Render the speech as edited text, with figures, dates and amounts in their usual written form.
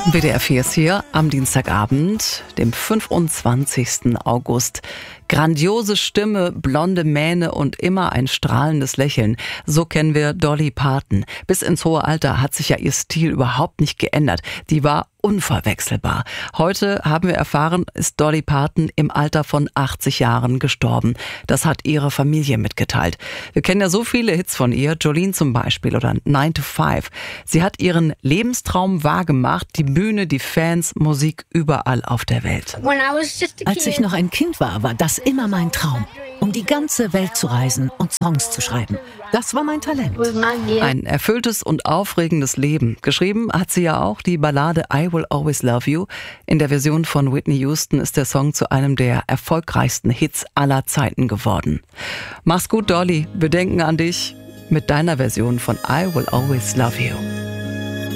WDR 4 ist hier am Dienstagabend, dem 25. August. Grandiose Stimme, blonde Mähne und immer ein strahlendes Lächeln. So kennen wir Dolly Parton. Bis ins hohe Alter hat sich ja ihr Stil überhaupt nicht geändert. Die war unverwechselbar. Heute haben wir erfahren, ist Dolly Parton im Alter von 80 Jahren gestorben. Das hat ihre Familie mitgeteilt. Wir kennen ja so viele Hits von ihr, Jolene zum Beispiel oder 9 to 5. Sie hat ihren Lebenstraum wahrgemacht, die Bühne, die Fans, Musik überall auf der Welt. Als ich noch ein Kind war, war das immer mein Traum, um die ganze Welt zu reisen und Songs zu schreiben. Das war mein Talent. Ein erfülltes und aufregendes Leben. Geschrieben hat sie ja auch die Ballade I Will Always Love You. In der Version von Whitney Houston ist der Song zu einem der erfolgreichsten Hits aller Zeiten geworden. Mach's gut, Dolly. Wir denken an dich mit deiner Version von I Will Always Love You.